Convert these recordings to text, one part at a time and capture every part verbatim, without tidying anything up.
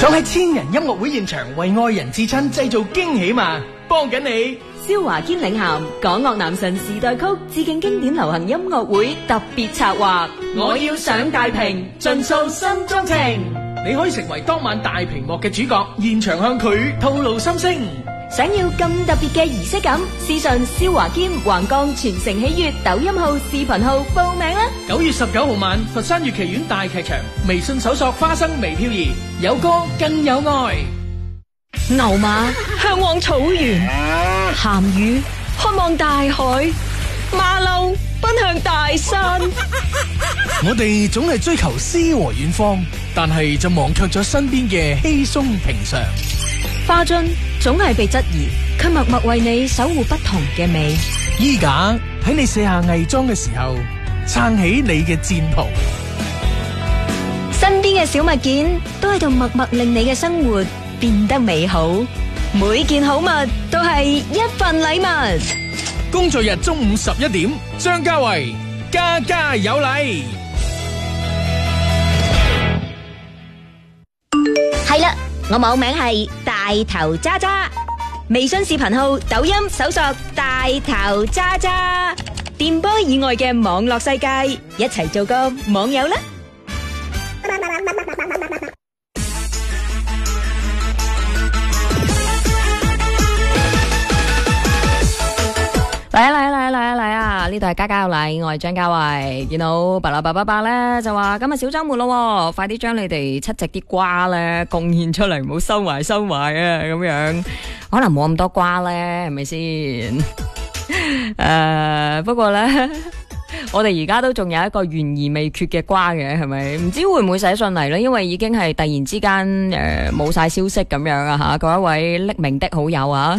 想喺千人音樂會現場為愛人至親製造驚喜嘛？幫緊你。 蕭華堅領銜港樂男神時代曲致敬經典流行音樂會特別策劃，我要上大屏，盡訴心中情。 你可以成為當晚大屏幕嘅主角，現場向佢透露心聲。 想要咁特別嘅儀式感，私信蕭華堅橫江全城喜悅抖音號、視頻號報名啦！ 九月十九號晚，佛山粵劇院大劇場，微信搜索花生微漂移，有歌更有愛。 牛馬向往草原，鹹魚渴望大海，馬騮奔向大山。 我哋總係追求詩和遠方，但係就忘卻咗身邊嘅稀鬆平常。 花樽總係被質疑，卻默默為你守護不同嘅美。 衣架喺你卸下偽裝嘅時候，撐起你嘅戰袍。 身邊嘅小物件都喺度默默令你嘅生活變得美好。每件好物都係一份禮物。 工作日中午十一點，張家維家家有禮。 係啦，我網名係大頭渣渣，微信視頻號、抖音搜索大頭渣渣，電波以外嘅網絡世界，一齊做個網友啦！嚟啊嚟啊嚟啊嚟啊嚟啊！呢度係家家有禮，我係張家慧。見到八啦八八八咧，就話今日小周末咯，快啲將你哋七夕啲瓜咧貢獻出嚟，唔好收埋收埋啊！咁樣可能冇咁多瓜咧，係咪先？誒，不過咧，我哋而家都仲有一個懸而未決嘅瓜嘅，係咪？唔知會唔會寫信嚟咧？因為已經係突然之間誒冇晒消息咁樣啊吓，嗰一位匿名的好友啊。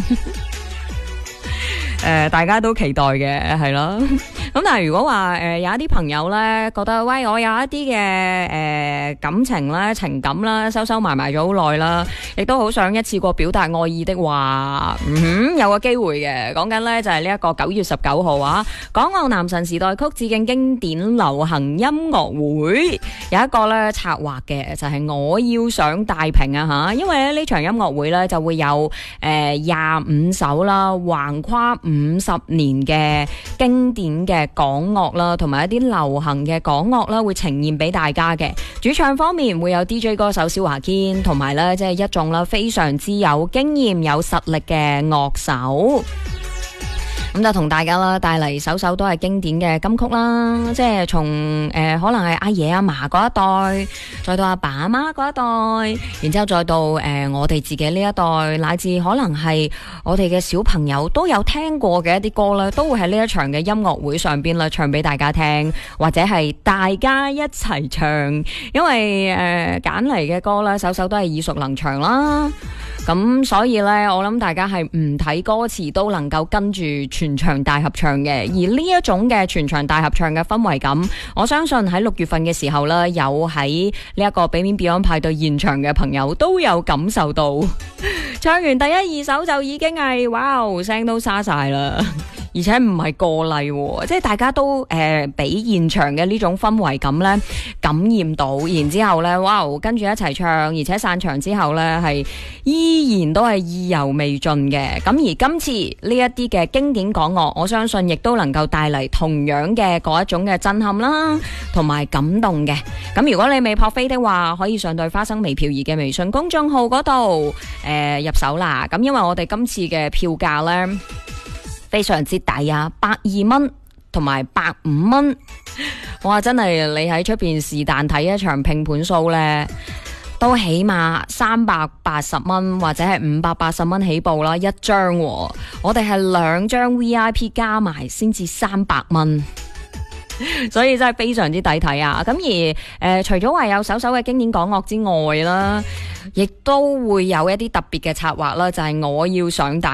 誒、呃，大家都期待嘅係咯，咁但係如果話誒、呃、有一啲朋友咧覺得喂，我有一啲嘅誒感情咧情感啦收收埋埋咗好耐啦，亦都好想一次過表達愛意的話，嗯哼，有個機會嘅，講緊咧就係呢一個九月十九號啊，港樂男神時代曲致敬經典流行音樂會有一個咧策劃嘅，就係、是、我要上大屏啊吓，因為咧呢場音樂會咧就會有誒廿五首啦，橫跨五十年嘅經典嘅港樂啦，同埋一啲流行嘅港樂啦，會呈現俾大家嘅。主唱方面會有 D J 歌手蕭華堅，同埋咧即係一眾啦非常之有經驗、有實力嘅樂手。咁就同大家啦帶嚟首首都係經典嘅金曲啦，即係從誒可能係阿爺阿嫲嗰一代，再到阿爸阿媽嗰一代，然之後再到誒、呃、我哋自己呢一代，乃至可能係我哋嘅小朋友都有聽過嘅一啲歌咧，都會喺呢一場嘅音樂會上邊啦唱俾大家聽，或者係大家一齊唱，因為誒揀嚟嘅歌咧首首都係耳熟能詳啦。咁所以咧，我諗大家係唔睇歌詞都能夠跟住全場大合唱嘅，而呢一種嘅全場大合唱嘅氛圍感，我相信喺六月份嘅時候咧，有喺呢一個俾面 Beyond 派對現場嘅朋友都有感受到，唱完第一二首就已經係哇，聲都沙晒啦。而且唔係個例，即係大家都誒俾、呃、現場嘅呢種氛圍感咧感染到，然之後咧，哇，跟住一齊唱，而且散場之後咧係依然都係意猶未盡嘅。咁而今次呢一啲嘅經典港樂，我相信亦都能夠帶嚟同樣嘅嗰一種嘅震撼啦，同埋感動嘅。咁如果你未撲飛的話，可以上到花生微漂兒嘅微信公眾號嗰度誒入手啦。咁因為我哋今次嘅票價咧，非常之抵啊，百二蚊同埋百五蚊，哇！真係你喺出邊是但睇一場拼盤 show 呢，都起碼三百八十蚊或者係五百八十蚊起步啦一張，我哋係兩張 V I P 加埋先至三百蚊。所以真係非常之抵睇啊！咁而誒、呃，除咗話有首首嘅經典港樂之外啦，亦都會有一啲特別嘅策劃啦，就係、是、我要上大